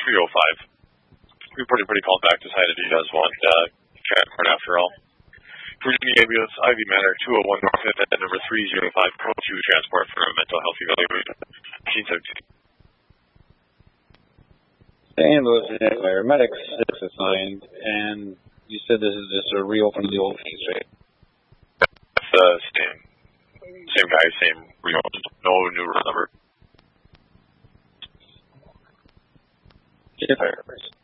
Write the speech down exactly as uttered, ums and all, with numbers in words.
three oh five. Reporting pretty called back, decided he does want uh, transport after all. Virginia Ambulance, Ivy Manor, two oh one North End, number three oh five, code two, transport for a mental health evaluation. nineteen seventeen. The ambulance and paramedics is assigned, and you said this is just a reopen of the old case, right? That's the uh, same, same guy, same reopen, no new number. If I remember.